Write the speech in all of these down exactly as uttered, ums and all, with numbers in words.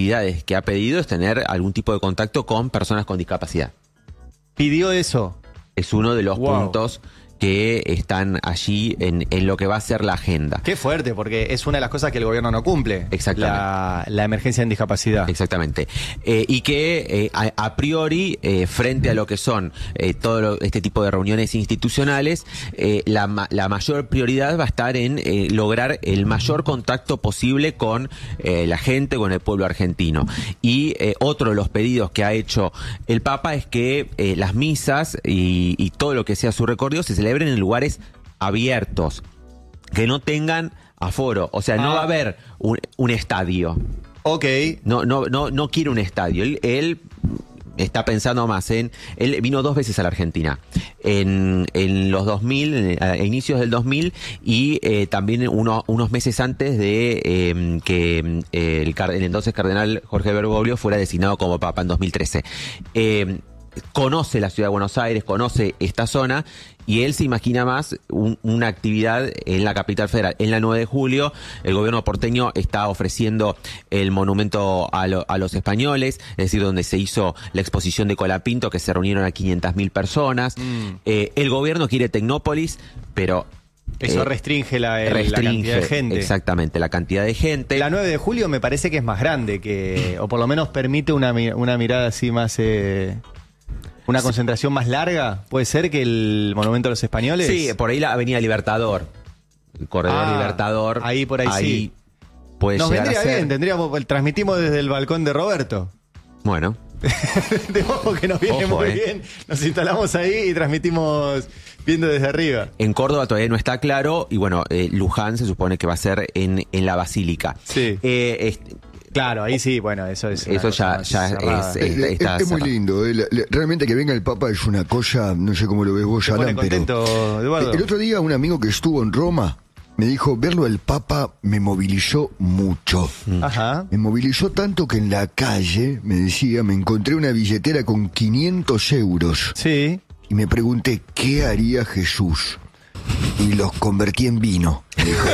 actividades que ha pedido es tener algún tipo de contacto con personas con discapacidad. ¿Pidió eso? Es uno de los Wow. puntos que están allí en, en lo que va a ser la agenda. Qué fuerte, porque es una de las cosas que el gobierno no cumple. Exactamente. La, la emergencia en discapacidad. Exactamente. Eh, y que eh, a, a priori, eh, frente a lo que son eh, todo lo- este tipo de reuniones institucionales, eh, la, ma- la mayor prioridad va a estar en eh, lograr el mayor contacto posible con eh, la gente, con el pueblo argentino. Y eh, otro de los pedidos que ha hecho el Papa es que eh, las misas y, y todo lo que sea su recorrido se celebren en lugares abiertos, que no tengan aforo. O sea, no Ah. va a haber un, un estadio. Ok. No, no, no, no quiere un estadio. Él, él está pensando más en... Él vino dos veces a la Argentina. En, en los dos mil, en- a inicios del dos mil, y eh, también uno- unos meses antes de eh, que eh, el, car- el entonces cardenal Jorge Bergoglio fuera designado como papa en dos mil trece. Eh, conoce la ciudad de Buenos Aires, conoce esta zona, y él se imagina más un- una actividad en la capital federal. En la nueve de julio, el gobierno porteño está ofreciendo el monumento a, lo- a los españoles, es decir, donde se hizo la exposición de Colapinto, que se reunieron a quinientas mil personas. Mm. Eh, el gobierno quiere Tecnópolis, pero... Eso eh, restringe, la, el- restringe, la cantidad de gente. Exactamente, la cantidad de gente. La nueve de julio me parece que es más grande, que o por lo menos permite una, mi- una mirada así más... eh, una concentración más larga. ¿Puede ser que el Monumento a los Españoles? Sí, por ahí la Avenida Libertador, el corredor Ah, Libertador. ahí por ahí sí. Puede Nos llegar a vendría ser. bien, tendríamos, transmitimos desde el balcón de Roberto. Bueno, De ojo que nos viene Ojo, muy eh. bien. Nos instalamos ahí y transmitimos viendo desde arriba. en Córdoba todavía no está claro, y bueno, eh, Luján se supone que va a ser en, en la Basílica. Sí. Eh, este, Claro, ahí sí, bueno, eso es. una Eso cosa ya- más ya cerrada. es, Eh, Está- eh, está es muy cerrado. lindo. eh. La- la- Realmente que venga el Papa es una cosa, no sé cómo lo ves vos, ¿Te pone Alan, pero... contento, Eduardo? El otro día un amigo que estuvo en Roma me dijo, verlo al Papa me movilizó mucho. Ajá. Me movilizó tanto que en la calle, me decía, me encontré una billetera con quinientos euros. Sí. Y me pregunté, ¿qué haría Jesús? Y los convertí en vino. me dijo.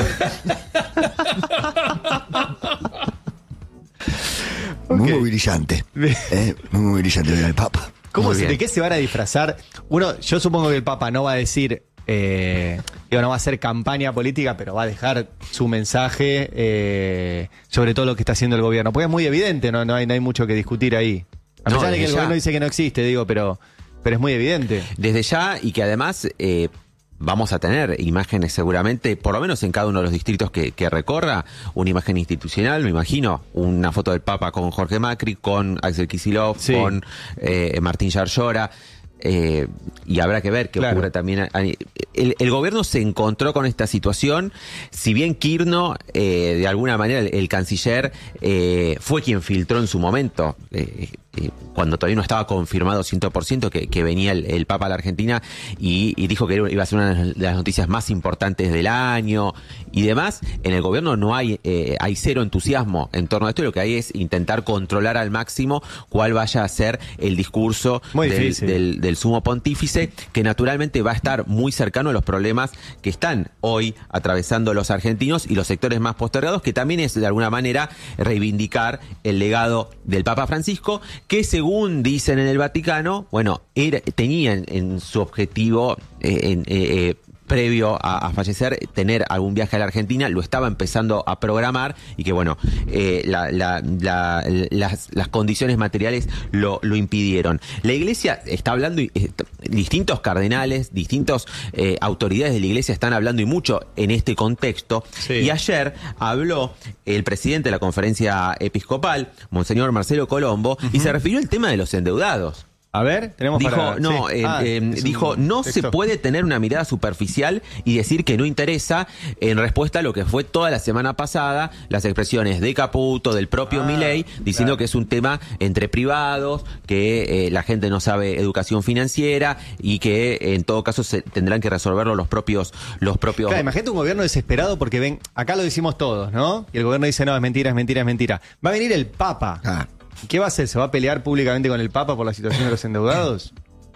Muy Ok. movilizante. ¿eh? Muy movilizante ver al Papa. ¿Cómo Muy se- bien. ¿De qué se van a disfrazar? Uno, yo supongo que el Papa no va a decir, eh, digo, no va a hacer campaña política, pero va a dejar su mensaje eh, sobre todo lo que está haciendo el gobierno. Porque es muy evidente, no, no, hay, no hay mucho que discutir ahí. A No, pesar de que desde el ya. gobierno dice que no existe, digo, pero, pero es muy evidente. desde ya, y que además eh, vamos a tener imágenes seguramente, por lo menos en cada uno de los distritos que, que recorra, una imagen institucional, me imagino, una foto del Papa con Jorge Macri, con Axel Kicillof, Sí. con eh, Martín Yarlora. Eh, y habrá que ver qué Claro. ocurre también. a- a- El, el gobierno se encontró con esta situación, si bien Kirchner, eh, de alguna manera, el, el canciller, eh, fue quien filtró en su momento, eh, eh, cuando todavía no estaba confirmado cien por ciento que, que venía el, el Papa a la Argentina, y, y dijo que era- iba a ser una de las noticias más importantes del año y demás. En el gobierno no hay, eh, hay cero entusiasmo en torno a esto, y lo que hay es intentar controlar al máximo cuál vaya a ser el discurso Muy del, difícil. del, del sumo pontífice, que naturalmente va a estar muy cercano a los problemas que están hoy atravesando los argentinos y los sectores más postergados, que también es de alguna manera reivindicar el legado del Papa Francisco, que según dicen en el Vaticano, bueno, era, tenía en, en su objetivo eh, en, eh, eh, previo a, a fallecer, tener algún viaje a la Argentina, lo estaba empezando a programar, y que bueno, eh, la- la- la- las, las condiciones materiales lo, lo impidieron. La Iglesia está hablando, y eh, distintos cardenales, distintas eh, autoridades de la Iglesia están hablando y mucho en este contexto, Sí. y ayer habló el presidente de la conferencia episcopal, Monseñor Marcelo Colombo, y se refirió al tema de los endeudados. A ver, tenemos Dijo, para- no, sí. eh, Ah, eh, es un dijo, no se texto. puede tener una mirada superficial y decir que no interesa, en respuesta a lo que fue toda la semana pasada, las expresiones de Caputo, del propio Ah, Milei, diciendo claro. que es un tema entre privados, que eh, la gente no sabe educación financiera, y que eh, en todo caso se tendrán que resolverlo los propios, los propios. Claro, imagínate un gobierno desesperado porque ven, acá lo decimos todos, ¿no? Y el gobierno dice, no, es mentira, es mentira, es mentira. Va a venir el Papa. Ah, ¿Qué va a hacer? ¿Se va a pelear públicamente con el Papa por la situación de los endeudados?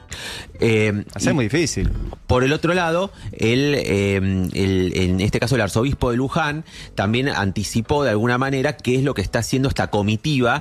Eh, Va a ser y- muy difícil. Por el otro lado, el, eh, el- en este caso el arzobispo de Luján también anticipó de alguna manera qué es lo que está haciendo esta comitiva